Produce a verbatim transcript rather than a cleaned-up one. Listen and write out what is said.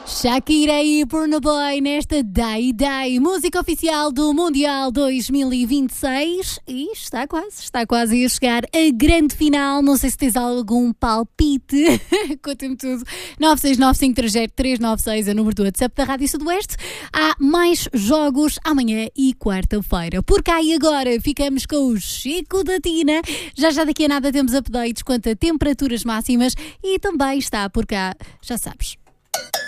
Shakira e Burna Boy nesta Day Day, música oficial do Mundial dois mil e vinte e seis, e está quase, está quase a chegar a grande final. Não sei se tens algum palpite, conta-me tudo. nove seis nove cinco três zero três nove seis é o número do WhatsApp da Rádio Sudoeste. Há mais jogos amanhã e quarta-feira. Por cá e agora ficamos com o Chico da Tina. Já já daqui a nada temos updates quanto a temperaturas máximas e também está por cá, já sabes,